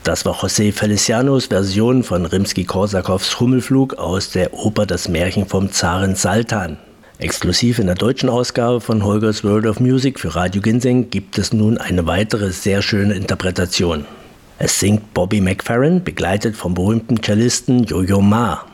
Das war José Felicianos Version von Rimski-Korsakows Hummelflug aus der Oper Das Märchen vom Zaren Sultan. Exklusiv in der deutschen Ausgabe von Holgers World of Music für Radio Ginseng gibt es nun eine weitere sehr schöne Interpretation. Es singt Bobby McFerrin, begleitet vom berühmten Cellisten Yo-Yo Ma.